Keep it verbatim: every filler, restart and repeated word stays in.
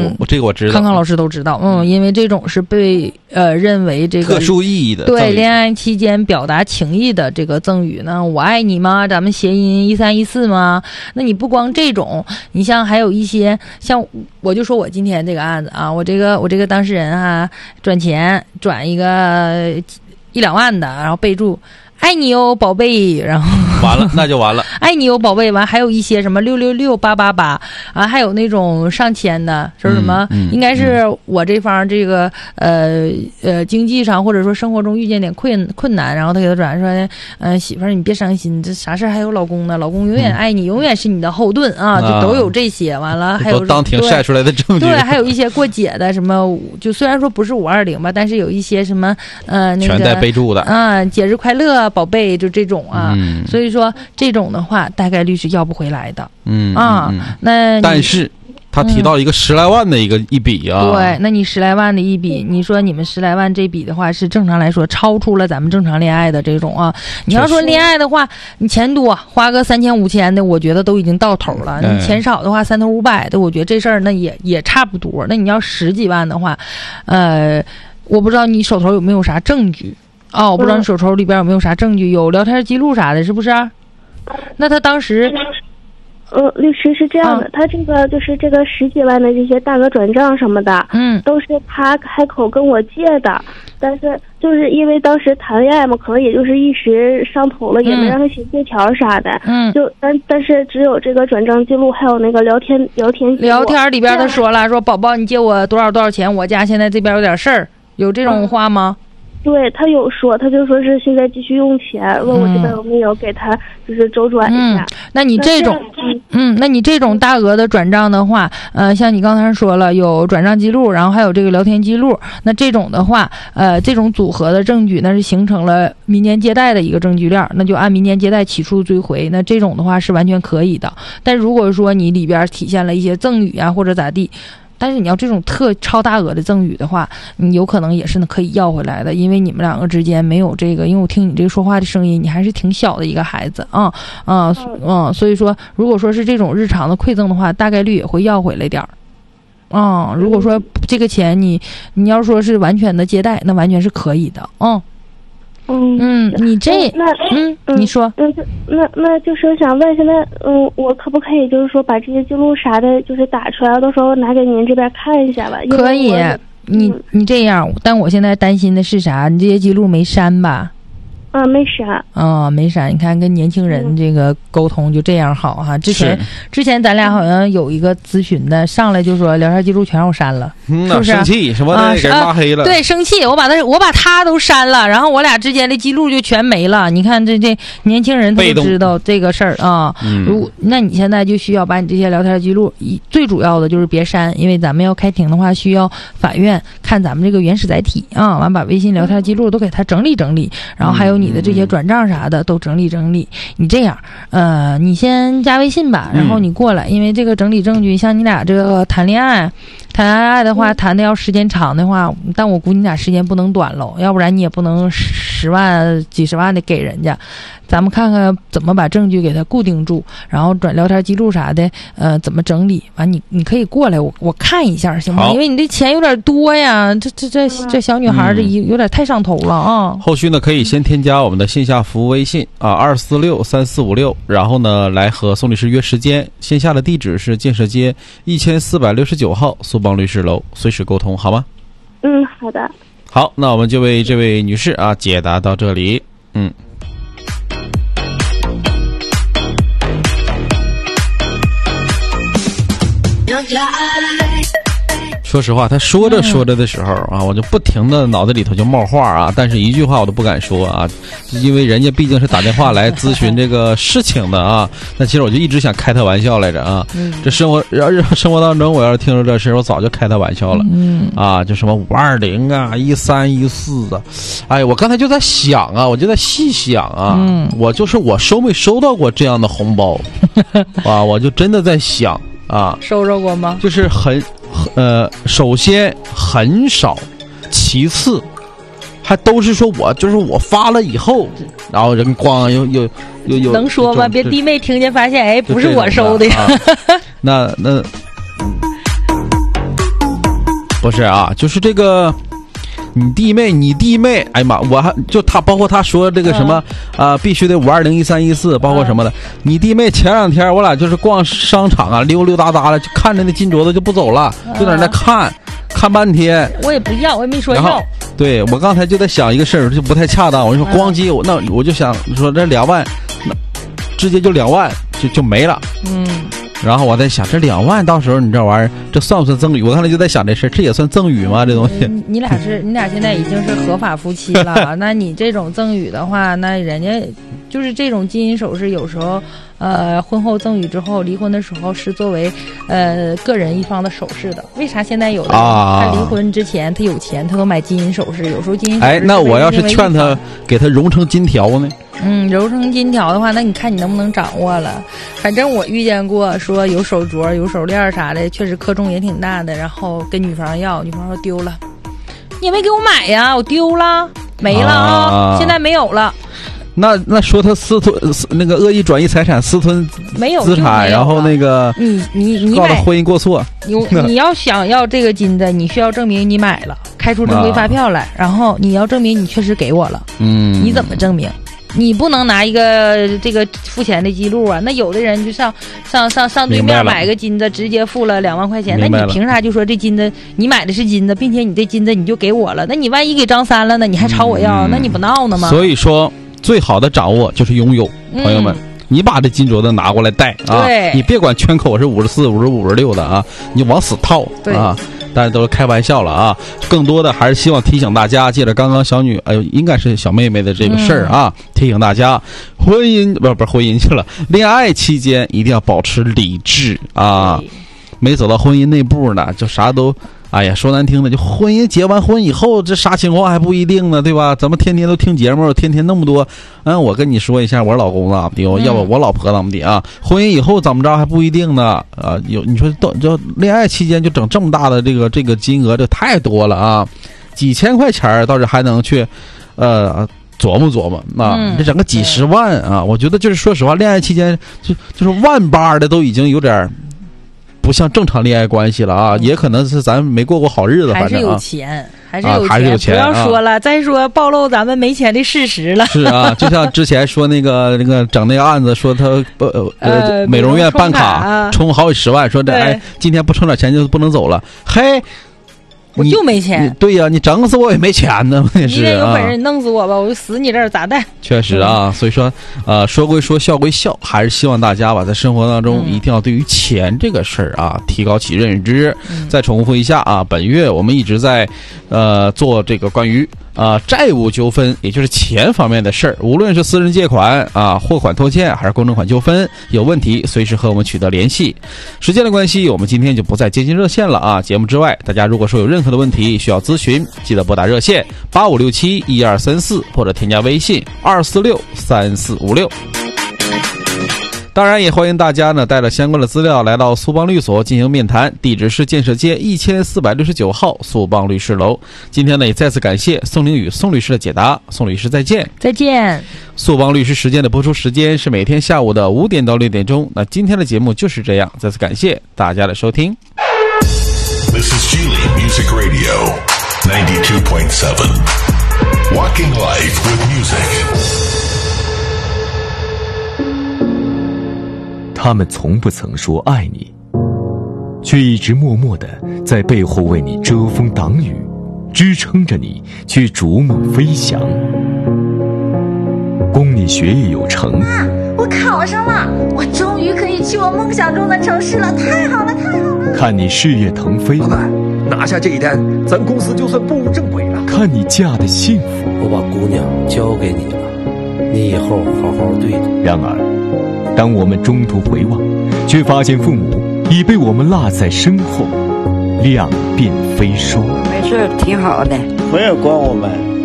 嗯， 我这个我知道， 康康老师都知道，嗯，因为这种是被呃认为这个特殊意义的， 对恋爱期间表达情意的这个赠语呢，我爱你吗？咱们谐音一三一四吗？那你不光这种，你像还有一些像，我就说我今天这个案子啊，我这个我这个当事人啊，转钱转一个一两万的，然后备注。爱你哦，宝贝，然后完了，那就完了。 爱你哦，宝贝，完还有一些什么六六六八八八啊，还有那种上千的，说什么、嗯嗯、应该是我这方这个呃呃经济上或者说生活中遇见点困困难，然后他给他转说，嗯、呃，媳妇儿你别伤心，这啥事还有老公呢，老公永远爱你，嗯、永远是你的后盾啊，就都有这些。完了还有当庭晒出来的证据， 对，还有一些过节的什么，就虽然说不是五二零吧，但是有一些什么呃那个全带备注的啊，节日快乐。宝贝，就这种啊、嗯，所以说这种的话，大概率是要不回来的。 嗯啊， 嗯那但是他提到一个十来万的一个、嗯、一笔啊， 对，那你十来万的一笔，你说你们十来万这笔的话，是正常来说超出了咱们正常恋爱的这种啊。你要说恋爱的话，你钱多花个三千五千的，我觉得都已经到头了。 嗯、 你钱少的话，三头五百的，我觉得这事儿那也也差不多。那你要十几万的话，呃，我不知道你手头有没有啥证据。哦，我不知道你手头里边有没有啥证据，有聊天记录啥的，是不是？那他当时， 呃，律师是这样的，啊、他这个就是这个十几万的这些大额转账什么的， 嗯， 都是他开口跟我借的，但是就是因为当时谈恋爱嘛，可能也就是一时上头了，嗯、也没让他写借条啥的， 嗯， 就但但是只有这个转账记录，还有那个聊天聊天聊天里边他说了，说宝宝你借我多少多少钱，我家现在这边有点事儿，有这种话吗？ 嗯对他有说，他就说是现在继续用钱，问我这边有没有给他就是周转一下。 嗯、那你这种，嗯，那你这种大额的转账的话，呃，像你刚才说了有转账记录，然后还有这个聊天记录，那这种的话，呃，这种组合的证据，那是形成了民间借贷的一个证据链，那就按民间借贷起诉追回，那这种的话是完全可以的。但如果说你里边体现了一些赠与啊或者咋地。但是你要这种特超大额的赠与的话，你有可能也是可以要回来的，因为你们两个之间没有这个，因为我听你这个说话的声音，你还是挺小的一个孩子啊啊嗯，所以说如果说是这种日常的馈赠的话，大概率也会要回来点儿。嗯，如果说这个钱你你要说是完全的借贷，那完全是可以的。嗯。 嗯嗯，你这那嗯，你说嗯，那那就是想问，现在嗯，我可不可以就是说把这些记录啥的，就是打出来，到时候拿给您这边看一下吧？ 可以，你你这样，但我现在担心的是啥？你这些记录没删吧？ 啊，没删啊，没删。你看，跟年轻人这个沟通就这样好哈。之前之前咱俩好像有一个咨询的，上来就说聊天记录全让我删了， 嗯、 是不是？ 生气什么的、啊、给拉黑了、 啊？对，生气，我把他我把他都删了，然后我俩之间的记录就全没了。你看这这年轻人他都知道这个事儿啊。如果、嗯、那你现在就需要把你这些聊天记录，最主要的就是别删，因为咱们要开庭的话，需要法院看咱们这个原始载体啊，完把微信聊天记录都给他整理整理，然后还有你的这些转账啥的都整理整理。你这样，呃，你先加微信吧，然后你过来，因为这个整理证据，像你俩这个谈恋爱，谈恋爱的话，谈的要时间长的话，但我估计你俩时间不能短喽，要不然你也不能十万几十万的给人家。咱们看看怎么把证据给它固定住，然后转聊天记录啥的，呃，怎么整理？完你你可以过来，我我看一下行吗？因为你这钱有点多呀，这这这这小女孩这有点太上头了啊、嗯。 后续呢，可以先添加我们的线下服务微信啊，二四六三四五六，然后呢来和宋律师约时间。线下的地址是建设街一千四百六十九号苏邦律师楼，随时沟通好吗？ 嗯，好的。 好，那我们就为这位女士啊解答到这里。嗯。说实话，他说着说着的时候啊，我就不停的脑子里头就冒话啊，但是一句话我都不敢说啊，因为人家毕竟是打电话来咨询这个事情的啊。那其实我就一直想开他玩笑来着啊，这生活日生活当中，我要是听着这事，我早就开他玩笑了。嗯啊，就什么五二零啊，一三一四的，哎，我刚才就在想啊，我就在细想啊，嗯，我就是我收没收到过这样的红包啊，我就真的在想啊， 收着过吗？ 就是很。呃，首先很少，其次还都是说我就是我发了以后，然后人光又又又又能说吗？别弟妹听见发现，哎，不是我收的呀。 啊、那那。 不是啊，就是这个。你弟妹，你弟妹，哎呀妈，我还就他，包括他说这个什么啊、嗯呃，必须得五二零一三一四，包括什么的。嗯、你弟妹前两天我俩就是逛商场啊，溜溜达达的，就看着那金镯子就不走了，就在那看，嗯、看半天。 我也不要，我也没说要。 对，我刚才就在想一个事儿，就不太恰当。我就说咣叽，我那我就想说这两万，那直接就两万就就没了。嗯。然后我在想，这两万到时候你这玩意儿，这算不算赠与？我刚才就在想这事，这也算赠与吗？这东西？ 你你俩是，你俩现在已经是合法夫妻了。那你这种赠与的话，那人家就是这种金银首饰，有时候呃，婚后赠与之后，离婚的时候是作为呃个人一方的首饰的。为啥现在有的人、啊、他离婚之前他有钱，他都买金银首饰？有时候金银首饰哎，那我要是劝他给他揉成金条呢？ 嗯，揉成金条的话，那你看你能不能掌握了？反正我遇见过说有手镯、有手链啥的，确实克重也挺大的，然后跟女方要，女方说丢了，你也没给我买呀，我丢了，没了啊，啊现在没有了。 那那说他私吞那个恶意转移财产、私吞没有资产，然后那个你你你告了婚姻过错， 你你要想要这个金子，你需要证明你买了，开出正规发票来，啊、然后你要证明你确实给我了。嗯，你怎么证明？你不能拿一个这个付钱的记录啊！那有的人就上上上上对面买个金子，直接付了两万块钱，那你凭啥就说这金子你买的是金子，并且你这金子你就给我了？那你万一给张三了呢？你还朝我要？嗯、那你不闹呢吗？ 所以说，最好的掌握就是拥有，朋友们。嗯你把这金镯子拿过来戴啊！你别管圈口是五十四、五十五、五十六的啊，你往死套啊！当然都是开玩笑了啊！更多的还是希望提醒大家，借着刚刚小女哎呦，应该是小妹妹的这个事儿啊，嗯、提醒大家，婚姻不不是婚姻去了，恋爱期间一定要保持理智啊！没走到婚姻那步呢，就啥都。哎呀，说难听的，就婚姻结完婚以后，这啥情况还不一定呢，对吧？咱们天天都听节目，天天那么多，嗯，我跟你说一下，我老公怎么的，要不我老婆怎么的啊？婚姻以后怎么着还不一定呢，啊，有你说都就恋爱期间就整这么大的这个这个金额，这太多了啊！几千块钱倒是还能去，呃。琢磨琢磨啊，这整个几十万啊，我觉得就是说实话，恋爱期间就就是万八的都已经有点。不像正常恋爱关系了啊，也可能是咱没过过好日子， 还是有钱，还是有钱，啊、还是有钱。不要说了，啊、再说暴露咱们没钱的事实了。 是啊，就像之前说那个那个整那个案子，说他呃呃美容院办卡充好几十万，说这哎今天不充点钱就不能走了，嘿。 我就没钱， 对呀、啊，你整死我也没钱呢，也是、啊。 你也有本事你弄死我吧，我就死你这儿咋办？ 确实啊，所以说，呃，说归说，笑归笑，还是希望大家吧，在生活当中一定要对于钱这个事儿啊，提高起认知。嗯、再重复一下啊，本月我们一直在呃做这个关于。啊、呃，债务纠纷，也就是钱方面的事儿，无论是私人借款啊、货款拖欠，还是公证款纠纷，有问题随时和我们取得联系。时间的关系，我们今天就不再接进热线了啊。节目之外，大家如果说有任何的问题需要咨询，记得拨打热线八五六七一二三四，或者添加微信二四六三四五六。当然也欢迎大家呢带着相关的资料来到苏邦律所进行面谈，地址是建设街一千四百六十九号苏邦律师楼。今天呢也再次感谢宋凌宇宋律师的解答，宋律师再见。 再见。 苏邦律师时间的播出时间是每天下午的五点到六点钟。那今天的节目就是这样，再次感谢大家的收听。 This is Geely Music Radio ninety-two point seven Walking Life with Music。 他们从不曾说爱你，却一直默默地在背后为你遮风挡雨，支撑着你去逐梦飞翔，供你学业有成。 啊，我考上了，我终于可以去我梦想中的城市了，太好了，太好了！ 看你事业腾飞， 老板，拿下这一单，咱公司就算步入正轨了。 看你嫁的幸福， 我把姑娘交给你了，你以后好好对她。 然而当我们中途回望，却发现父母已被我们落在身后，两鬓飞霜。 没事，挺好的， 没人管我们。